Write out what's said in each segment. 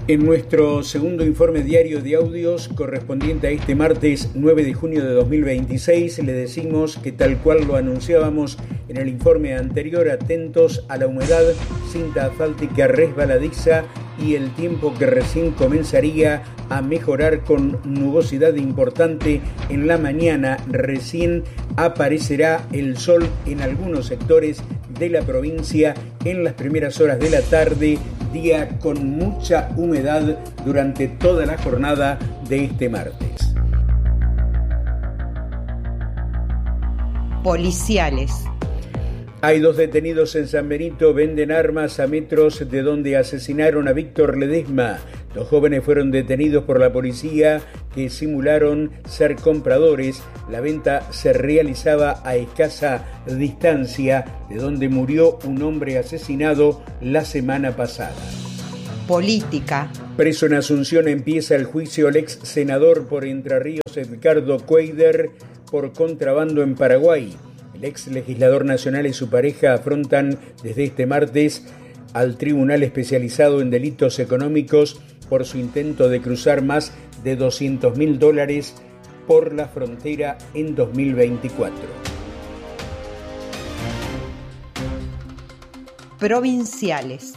En nuestro segundo informe diario de audios correspondiente a este martes 9 de junio de 2026, le decimos que tal cual lo anunciábamos en el informe anterior, atentos a la humedad, cinta asfáltica resbaladiza y el tiempo que recién comenzaría a mejorar con nubosidad importante en la mañana. Recién aparecerá el sol en algunos sectores de la provincia en las primeras horas de la tarde, día con mucha humedad durante toda la jornada de este martes. Policiales. Hay 2 detenidos en San Benito, venden armas a metros de donde asesinaron a Víctor Ledesma. 2 jóvenes fueron detenidos por la policía que simularon ser compradores. La venta se realizaba a escasa distancia de donde murió un hombre asesinado la semana pasada. Política. Preso en Asunción empieza el juicio al ex senador por Entre Ríos, Edgardo Cuéllar, por contrabando en Paraguay. El ex legislador nacional y su pareja afrontan desde este martes al Tribunal Especializado en Delitos Económicos por su intento de cruzar más de $200.000 por la frontera en 2024. Provinciales.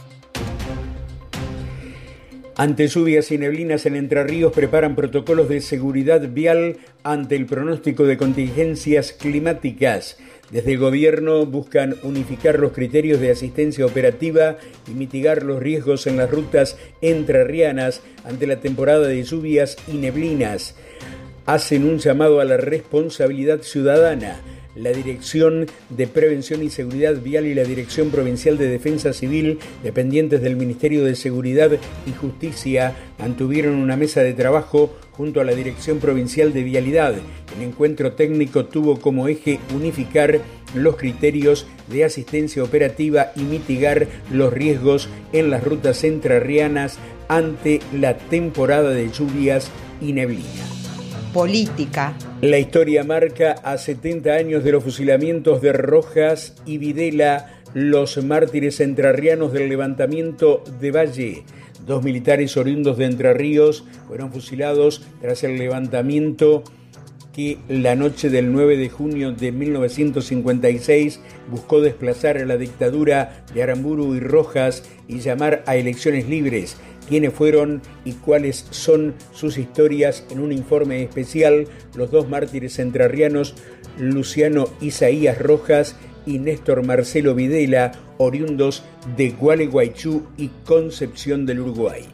Ante lluvias y neblinas en Entre Ríos preparan protocolos de seguridad vial ante el pronóstico de contingencias climáticas. Desde el gobierno buscan unificar los criterios de asistencia operativa y mitigar los riesgos en las rutas entrerrianas ante la temporada de lluvias y neblinas. Hacen un llamado a la responsabilidad ciudadana. La Dirección de Prevención y Seguridad Vial y la Dirección Provincial de Defensa Civil, dependientes del Ministerio de Seguridad y Justicia, mantuvieron una mesa de trabajo junto a la Dirección Provincial de Vialidad. El encuentro técnico tuvo como eje unificar los criterios de asistencia operativa y mitigar los riesgos en las rutas entrerrianas ante la temporada de lluvias y neblina. Política. La historia marca a 70 años de los fusilamientos de Rojas y Videla, los mártires entrerrianos del levantamiento de Valle. 2 militares oriundos de Entre Ríos fueron fusilados tras el levantamiento que la noche del 9 de junio de 1956 buscó desplazar a la dictadura de Aramburu y Rojas y llamar a elecciones libres. Quiénes fueron y cuáles son sus historias en un informe especial, los 2 mártires entrerrianos, Luciano Isaías Rojas y Néstor Marcelo Videla, oriundos de Gualeguaychú y Concepción del Uruguay.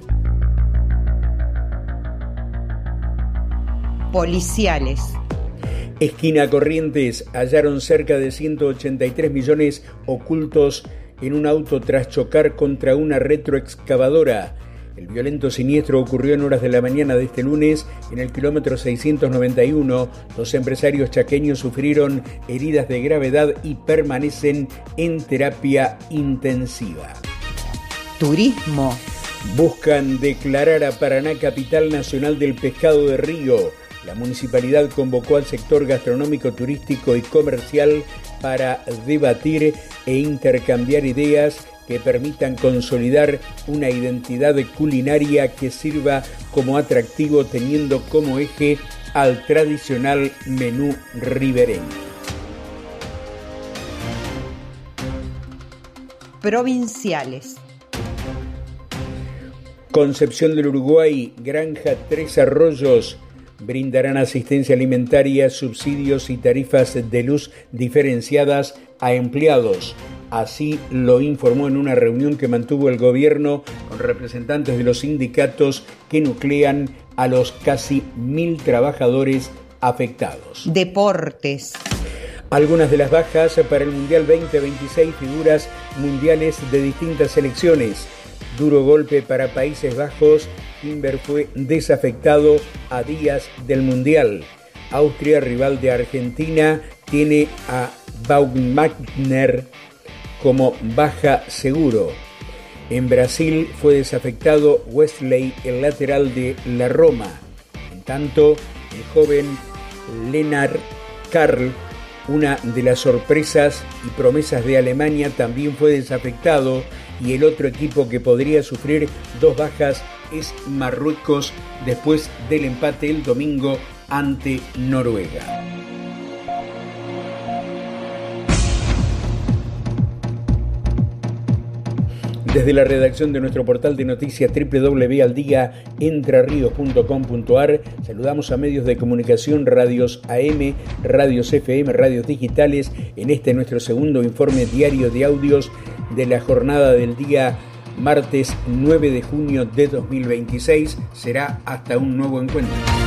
Policiales. Esquina Corrientes, hallaron cerca de 183 millones ocultos en un auto tras chocar contra una retroexcavadora. El violento siniestro ocurrió en horas de la mañana de este lunes en el kilómetro 691. 2 empresarios chaqueños sufrieron heridas de gravedad y permanecen en terapia intensiva. Turismo. Buscan declarar a Paraná capital nacional del pescado de río. La municipalidad convocó al sector gastronómico, turístico y comercial para debatir e intercambiar ideas que permitan consolidar una identidad culinaria que sirva como atractivo, teniendo como eje al tradicional menú ribereño. Provinciales. Concepción del Uruguay, Granja 3 Arroyos, brindarán asistencia alimentaria, subsidios y tarifas de luz diferenciadas a empleados. Así lo informó en una reunión que mantuvo el gobierno con representantes de los sindicatos que nuclean a los casi 1.000 trabajadores afectados. Deportes. Algunas de las bajas para el Mundial 2026, figuras mundiales de distintas selecciones. Duro golpe para Países Bajos, Timber fue desafectado a días del Mundial. Austria, rival de Argentina, tiene a Baumgartner como baja seguro. En Brasil fue desafectado Wesley, el lateral de la Roma. En tanto, el joven Lennart Karl, una de las sorpresas y promesas de Alemania, también fue desafectado. y el otro equipo que podría sufrir 2 bajas es Marruecos después del empate el domingo ante Noruega. Desde la redacción de nuestro portal de noticias www.aldiaentrerios.com.ar saludamos a medios de comunicación, radios AM, radios FM, radios digitales, en este nuestro segundo informe diario de audios de la jornada del día martes 9 de junio de 2026. Será hasta un nuevo encuentro.